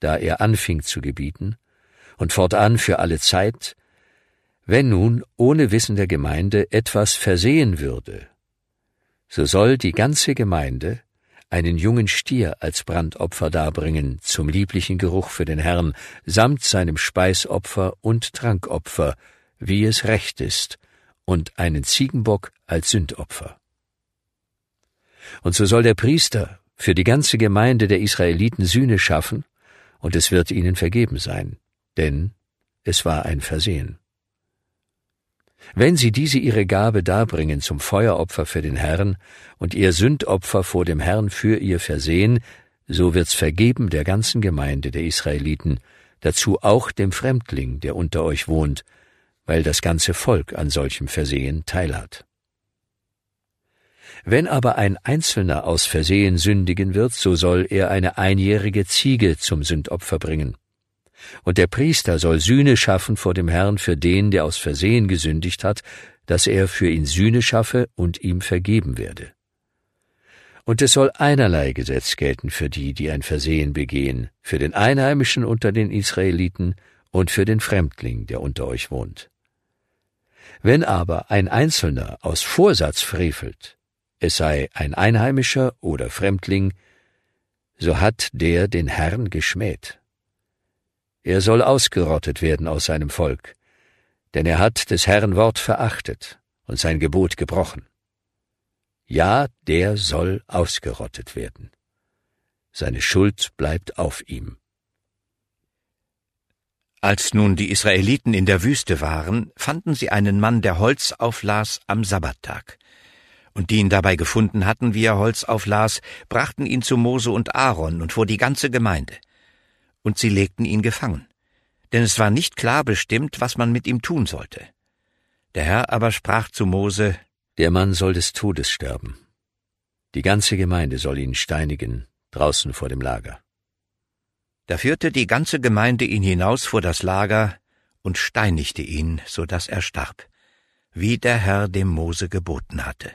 da er anfing zu gebieten, und fortan für alle Zeit, wenn nun ohne Wissen der Gemeinde etwas versehen würde, so soll die ganze Gemeinde einen jungen Stier als Brandopfer darbringen, zum lieblichen Geruch für den Herrn, samt seinem Speisopfer und Trankopfer, wie es recht ist, und einen Ziegenbock als Sündopfer. Und so soll der Priester für die ganze Gemeinde der Israeliten Sühne schaffen, und es wird ihnen vergeben sein, denn es war ein Versehen. Wenn sie diese ihre Gabe darbringen zum Feueropfer für den Herrn und ihr Sündopfer vor dem Herrn für ihr Versehen, so wird's vergeben der ganzen Gemeinde der Israeliten, dazu auch dem Fremdling, der unter euch wohnt, weil das ganze Volk an solchem Versehen teilhat. Wenn aber ein Einzelner aus Versehen sündigen wird, so soll er eine einjährige Ziege zum Sündopfer bringen. Und der Priester soll Sühne schaffen vor dem Herrn für den, der aus Versehen gesündigt hat, dass er für ihn Sühne schaffe und ihm vergeben werde. Und es soll einerlei Gesetz gelten für die, die ein Versehen begehen, für den Einheimischen unter den Israeliten und für den Fremdling, der unter euch wohnt. Wenn aber ein Einzelner aus Vorsatz frevelt, es sei ein Einheimischer oder Fremdling, so hat der den Herrn geschmäht. Er soll ausgerottet werden aus seinem Volk, denn er hat des Herrn Wort verachtet und sein Gebot gebrochen. Ja, der soll ausgerottet werden. Seine Schuld bleibt auf ihm. Als nun die Israeliten in der Wüste waren, fanden sie einen Mann, der Holz auflas am Sabbattag. Und die ihn dabei gefunden hatten, wie er Holz auflas, brachten ihn zu Mose und Aaron und vor die ganze Gemeinde. Und sie legten ihn gefangen, denn es war nicht klar bestimmt, was man mit ihm tun sollte. Der Herr aber sprach zu Mose: Der Mann soll des Todes sterben. Die ganze Gemeinde soll ihn steinigen, draußen vor dem Lager. Da führte die ganze Gemeinde ihn hinaus vor das Lager und steinigte ihn, so dass er starb, wie der Herr dem Mose geboten hatte.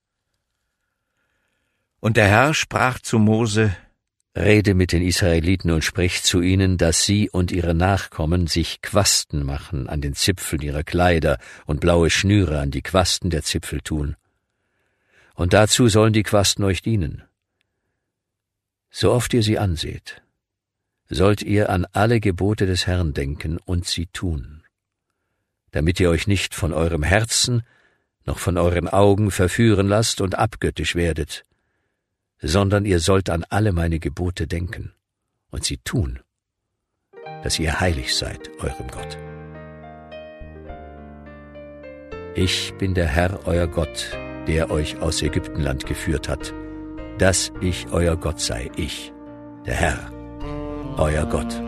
Und der Herr sprach zu Mose: Rede mit den Israeliten und sprich zu ihnen, dass sie und ihre Nachkommen sich Quasten machen an den Zipfeln ihrer Kleider und blaue Schnüre an die Quasten der Zipfel tun. Und dazu sollen die Quasten euch dienen. So oft ihr sie anseht, sollt ihr an alle Gebote des Herrn denken und sie tun, damit ihr euch nicht von eurem Herzen noch von euren Augen verführen lasst und abgöttisch werdet, sondern ihr sollt an alle meine Gebote denken und sie tun, dass ihr heilig seid eurem Gott. Ich bin der Herr, euer Gott, der euch aus Ägyptenland geführt hat, dass ich euer Gott sei, ich, der Herr, euer Gott.